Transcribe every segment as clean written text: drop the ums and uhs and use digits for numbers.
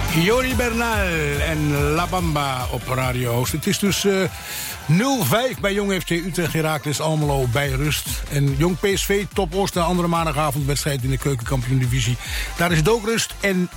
Yori Bernal en La Bamba op Radio Oost. Het is dus 0-5 bij Jong FC Utrecht, Heracles Almelo bij rust. En Jong PSV, Top Oost, een andere maandagavondwedstrijd in de Keukenkampioen-divisie. Daar is het ook rust en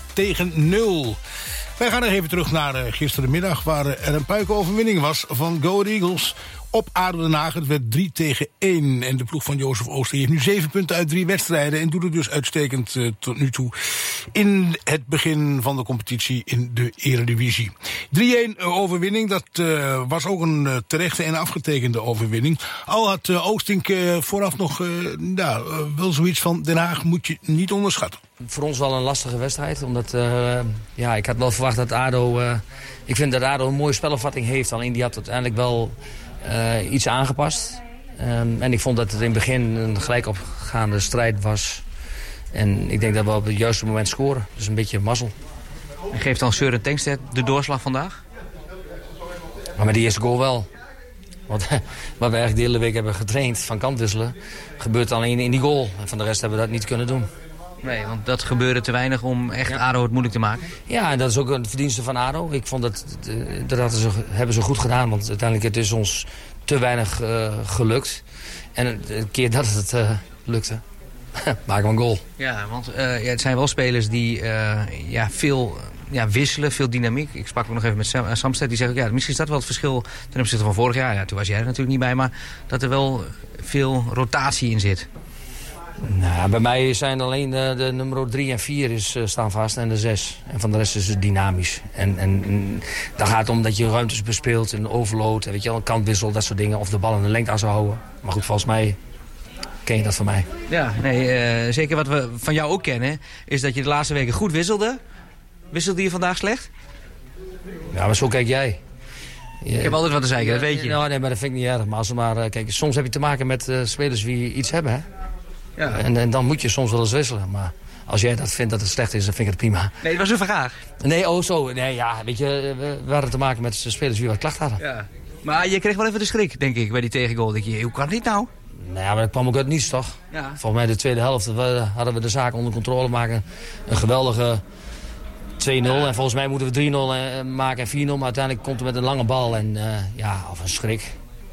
1-0. Wij gaan nog even terug naar gisterenmiddag, waar er een puikenoverwinning was van Go Ahead Eagles op ADO Den Haag. Het werd 3-1 en de ploeg van Jozef Ooster heeft nu 7 punten uit 3 wedstrijden... en doet het dus uitstekend tot nu toe in het begin van de competitie in de Eredivisie. 3-1 overwinning, dat was ook een terechte en afgetekende overwinning. Al had Oostink vooraf nog wel zoiets van Den Haag moet je niet onderschatten. Voor ons wel een lastige wedstrijd, omdat ik had wel verwacht dat ADO... ik vind dat ADO een mooie spelopvatting heeft, alleen die had uiteindelijk wel... iets aangepast. En ik vond dat het in het begin een gelijk opgaande strijd was. En ik denk dat we op het juiste moment scoren. Dus een beetje mazzel. En geeft dan Søren Tengstedt de doorslag vandaag? Maar met die eerste goal wel. Want wat we eigenlijk de hele week hebben getraind van kantwisselen... gebeurt alleen in die goal. En van de rest hebben we dat niet kunnen doen. Nee, want dat gebeurde te weinig om echt ADO het moeilijk te maken. Ja, en dat is ook een verdienste van ADO. Ik vond dat hebben ze goed gedaan. Want uiteindelijk het is ons te weinig gelukt. En de keer dat het lukte, maken we een goal. Ja, want het zijn wel spelers die veel wisselen, veel dynamiek. Ik sprak ook nog even met Samsted. Die zegt, misschien is dat wel het verschil ten opzichte van vorig jaar. Ja, toen was jij er natuurlijk niet bij. Maar dat er wel veel rotatie in zit. Nou, bij mij zijn alleen de nummer 3 en 4 staan vast en de 6. En van de rest is het dynamisch. En dan gaat het om dat je ruimtes bespeelt, een overload, weet je wel, een kantwissel, dat soort dingen. Of de bal in de lengte aan zou houden. Maar goed, volgens mij ken je dat van mij. Ja, nee, zeker wat we van jou ook kennen, is dat je de laatste weken goed wisselde. Wisselde je vandaag slecht? Ja, maar zo kijk jij. Ik heb altijd wat te zeggen, dat weet je. Nee, maar dat vind ik niet erg. Maar kijk, soms heb je te maken met spelers die iets hebben, hè. Ja. En dan moet je soms wel eens wisselen. Maar als jij dat vindt dat het slecht is, dan vind ik het prima. Nee, dat was een vraag. Nee, zo. Nee, ja, weet je, we hadden te maken met spelers die wat klachten hadden. Ja. Maar je kreeg wel even de schrik, denk ik, bij die tegengoal. Denk je, hoe kan dit nou? Nou ja, maar dat kwam ook uit niets, toch? Ja. Volgens mij de tweede helft hadden we de zaak onder controle maken. Een geweldige 2-0. En volgens mij moeten we 3-0 maken en 4-0. Maar uiteindelijk komt het met een lange bal. En of een schrik.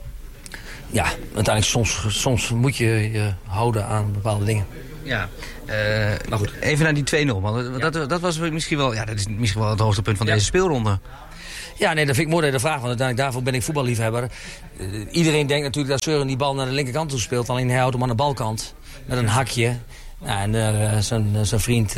Ja, uiteindelijk soms moet je je houden aan bepaalde dingen. Ja, maar goed, even naar die 2-0. Want dat was misschien wel, dat is misschien wel het hoogtepunt van deze speelronde. Ja, nee, dat vind ik mooi dat je dat vraagt, want uiteindelijk daarvoor ben ik voetballiefhebber. Iedereen denkt natuurlijk dat Søren die bal naar de linkerkant toe speelt, alleen hij houdt hem aan de balkant met een hakje. Ja, en zijn vriend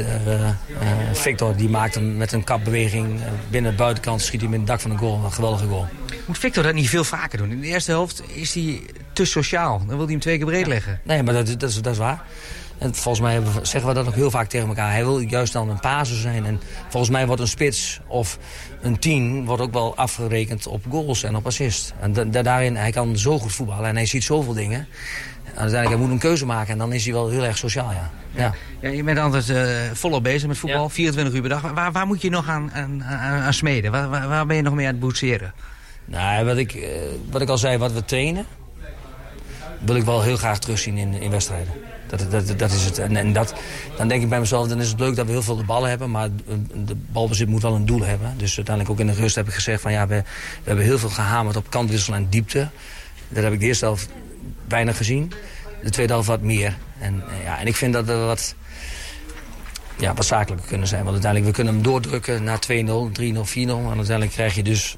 Victor die maakt hem met een kapbeweging binnen de buitenkant, schiet hij met het dak van een goal. Een geweldige goal. Moet Victor dat niet veel vaker doen? In de eerste helft is hij te sociaal. Dan wil hij hem 2 keer breed leggen. Nee, maar dat is waar. En volgens mij zeggen we dat ook heel vaak tegen elkaar. Hij wil juist dan een paser zijn. En volgens mij wordt een spits of een 10 wordt ook wel afgerekend op goals en op assist. En daarin, hij kan zo goed voetballen en hij ziet zoveel dingen. En uiteindelijk hij moet een keuze maken en dan is hij wel heel erg sociaal, ja. Ja, je bent altijd volop bezig met voetbal, 24 uur per dag. Waar moet je nog aan smeden? Waar ben je nog mee aan het boetseren? Nou, wat ik al zei, wat we trainen, wil ik wel heel graag terugzien in wedstrijden. Dat is het. En dan denk ik bij mezelf, dan is het leuk dat we heel veel de ballen hebben, maar de balbezit moet wel een doel hebben. Dus uiteindelijk ook in de rust heb ik gezegd van we hebben heel veel gehamerd op kantwissel en diepte. Dat heb ik de eerste helft weinig gezien. De tweede helft wat meer. En ik vind dat we wat zakelijker kunnen zijn. Want uiteindelijk, we kunnen hem doordrukken naar 2-0, 3-0, 4-0. En uiteindelijk krijg je dus,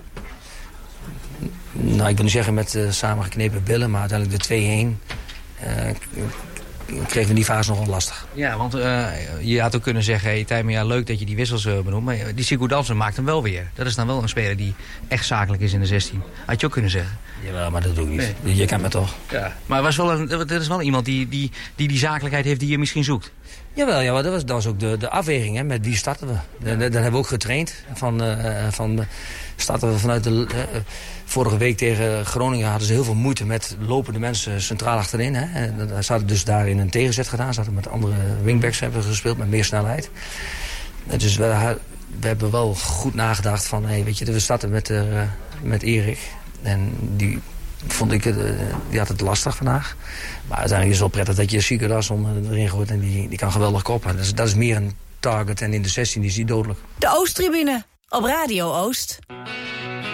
ik wil niet zeggen met samengeknepen billen, maar uiteindelijk de 2-1 kregen we die fase nogal lastig. Ja, want je had ook kunnen zeggen, Tijmen, leuk dat je die wissels benoemt, maar die Sigurd Dansen maakt hem wel weer. Dat is dan wel een speler die echt zakelijk is in de 16. Had je ook kunnen zeggen. Jawel, maar dat doe ik niet. Nee. Je kent me toch. Ja. Maar dat is wel iemand die zakelijkheid heeft die je misschien zoekt. Jawel, dat was ook de afweging. Hè. Met wie starten we? Ja. Dat hebben we ook getraind. Starten we vanuit vorige week tegen Groningen hadden ze heel veel moeite met lopende mensen centraal achterin. Hè. Ze hadden dus daarin een tegenzet gedaan. Ze hadden met andere wingbacks hebben gespeeld met meer snelheid. Dus we hebben wel goed nagedacht van, we starten met Erik. En die vond ik, die had het lastig vandaag. Maar uiteindelijk is het wel prettig dat je Sigurd erin gooit en die kan geweldig koppen. Dus dat is meer een target en in de 16 is hij dodelijk. De Oosttribune op Radio Oost.